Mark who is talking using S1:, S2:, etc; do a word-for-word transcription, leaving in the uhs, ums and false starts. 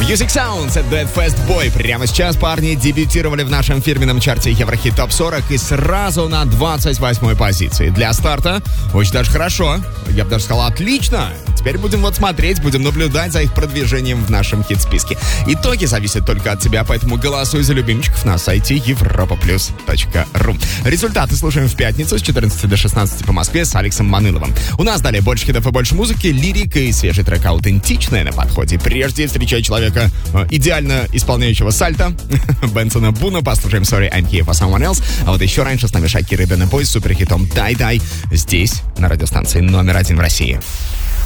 S1: Music Sounds, это Dead Fast Boy. Прямо сейчас парни дебютировали в нашем фирменном чарте Еврохит Топ сорок и сразу на двадцать восьмой позиции. Для старта очень даже хорошо. Я бы даже сказал, отлично. Теперь будем вот смотреть, будем наблюдать за их продвижением в нашем хит-списке. Итоги зависят только от тебя, поэтому голосуй за любимчиков на сайте европа плюс точка ру. Результаты слушаем в пятницу с четырнадцати до шестнадцати по Москве с Алексом Маныловым. У нас далее больше хитов и больше музыки, лирика и свежий трек аутентичная на подходе. Прежде встречай человека, э, идеально исполняющего сальто, Бенсона Буна. Послушаем Sorry I'm Here for Someone Else. А вот еще раньше с нами Шакира и Бенни Бой с суперхитом Дай-Дай здесь, на радиостанции номер один в России.